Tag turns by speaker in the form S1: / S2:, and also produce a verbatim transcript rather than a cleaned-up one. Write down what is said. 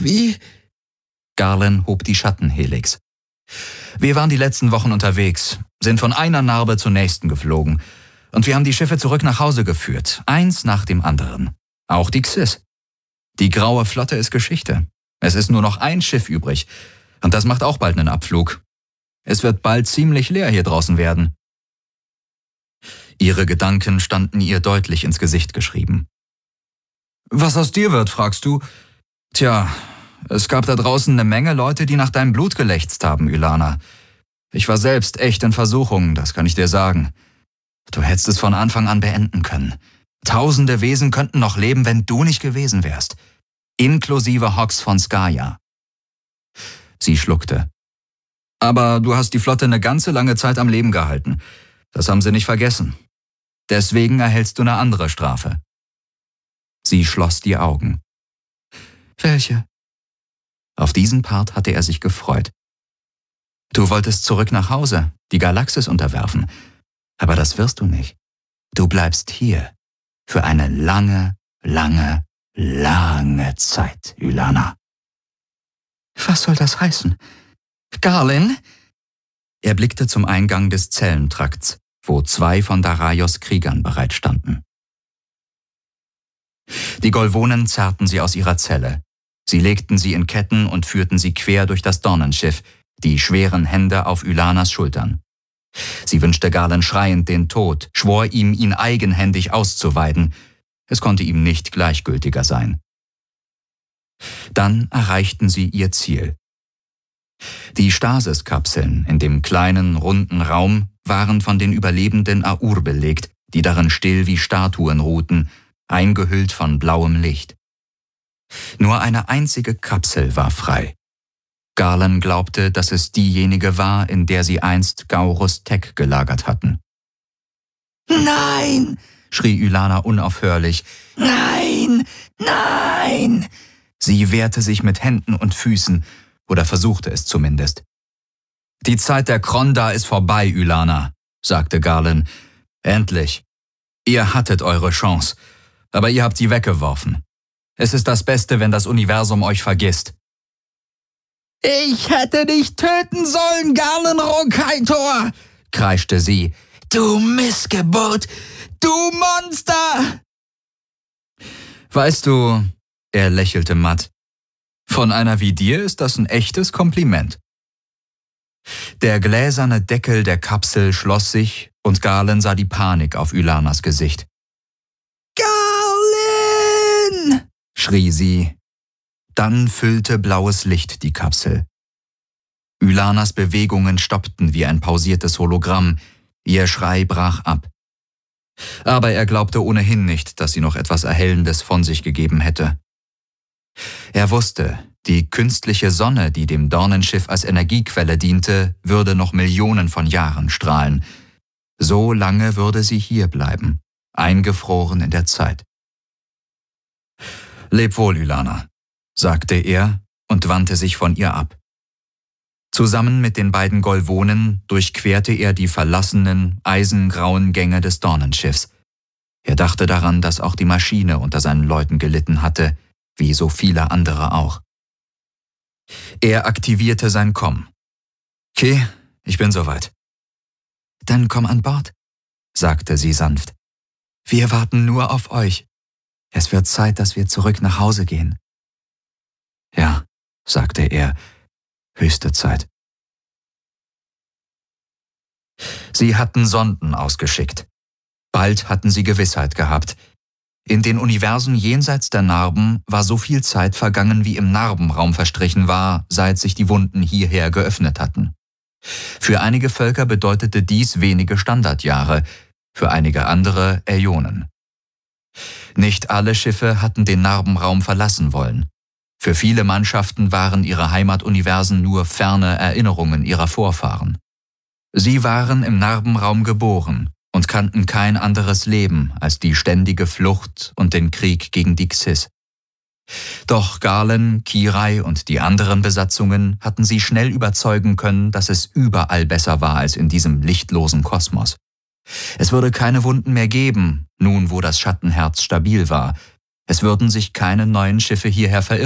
S1: Wie?
S2: Garland hob die Schattenhelix. Wir waren die letzten Wochen unterwegs, sind von einer Narbe zur nächsten geflogen. Und wir haben die Schiffe zurück nach Hause geführt, eins nach dem anderen. Auch die Xis. Die graue Flotte ist Geschichte. Es ist nur noch ein Schiff übrig. Und das macht auch bald einen Abflug. Es wird bald ziemlich leer hier draußen werden. Ihre Gedanken standen ihr deutlich ins Gesicht geschrieben. Was aus dir wird, fragst du? Tja, es gab da draußen eine Menge Leute, die nach deinem Blut gelächzt haben, Ylana. Ich war selbst echt in Versuchung, das kann ich dir sagen. Du hättest es von Anfang an beenden können. Tausende Wesen könnten noch leben, wenn du nicht gewesen wärst. Inklusive Hox von Skaya. Sie schluckte. Aber du hast die Flotte eine ganze lange Zeit am Leben gehalten. Das haben sie nicht vergessen. Deswegen erhältst du eine andere Strafe. Sie schloss die Augen. Welche? Auf diesen Part hatte er sich gefreut. Du wolltest zurück nach Hause, die Galaxis unterwerfen. Aber das wirst du nicht. Du bleibst hier. Für eine lange, lange, lange Zeit, Ylana. Was soll das heißen? Garland? Er blickte zum Eingang des Zellentrakts, wo zwei von Daraios Kriegern bereitstanden. Die Golvonen zerrten sie aus ihrer Zelle. Sie legten sie in Ketten und führten sie quer durch das Dornenschiff, die schweren Hände auf Ylanas Schultern. Sie wünschte Garland schreiend den Tod, schwor ihm, ihn eigenhändig auszuweiden. Es konnte ihm nicht gleichgültiger sein. Dann erreichten sie ihr Ziel. Die Stasis-Kapseln in dem kleinen, runden Raum waren von den Überlebenden Aur belegt, die darin still wie Statuen ruhten, eingehüllt von blauem Licht. Nur eine einzige Kapsel war frei. Garland glaubte, dass es diejenige war, in der sie einst Gaurus Tech gelagert hatten. »Nein!« schrie Ylana unaufhörlich. »Nein! Nein!« Sie wehrte sich mit Händen und Füßen, oder versuchte es zumindest. »Die Zeit der Kronda ist vorbei, Ylana«, sagte Garland. »Endlich. Ihr hattet eure Chance, aber ihr habt sie weggeworfen. Es ist das Beste, wenn das Universum euch vergisst.« »Ich hätte dich töten sollen, Garland Rokaitor«, kreischte sie. »Du Missgeburt! Du Monster!« »Weißt du«, er lächelte matt, »von einer wie dir ist das ein echtes Kompliment.« Der gläserne Deckel der Kapsel schloss sich und Garland sah die Panik auf Ylanas Gesicht. »Garland!« schrie sie. Dann füllte blaues Licht die Kapsel. Ylanas Bewegungen stoppten wie ein pausiertes Hologramm. Ihr Schrei brach ab. Aber er glaubte ohnehin nicht, dass sie noch etwas Erhellendes von sich gegeben hätte. Er wusste, die künstliche Sonne, die dem Dornenschiff als Energiequelle diente, würde noch Millionen von Jahren strahlen. So lange würde sie hier bleiben, eingefroren in der Zeit. »Leb wohl, Ylana«, sagte er und wandte sich von ihr ab. Zusammen mit den beiden Golvonen durchquerte er die verlassenen, eisengrauen Gänge des Dornenschiffs. Er dachte daran, dass auch die Maschine unter seinen Leuten gelitten hatte, wie so viele andere auch. Er aktivierte sein Komm. »Okay, ich bin soweit.« »Dann komm an Bord«, sagte sie sanft. »Wir warten nur auf euch. Es wird Zeit, dass wir zurück nach Hause gehen.« »Ja«, sagte er, »höchste Zeit.« Sie hatten Sonden ausgeschickt. Bald hatten sie Gewissheit gehabt. In den Universen jenseits der Narben war so viel Zeit vergangen, wie im Narbenraum verstrichen war, seit sich die Wunden hierher geöffnet hatten. Für einige Völker bedeutete dies wenige Standardjahre, für einige andere Äonen. Nicht alle Schiffe hatten den Narbenraum verlassen wollen. Für viele Mannschaften waren ihre Heimatuniversen nur ferne Erinnerungen ihrer Vorfahren. Sie waren im Narbenraum geboren und kannten kein anderes Leben als die ständige Flucht und den Krieg gegen die Xis. Doch Garland, Kirai und die anderen Besatzungen hatten sie schnell überzeugen können, dass es überall besser war als in diesem lichtlosen Kosmos. Es würde keine Wunden mehr geben, nun wo das Schattenherz stabil war. Es würden sich keine neuen Schiffe hierher verirren.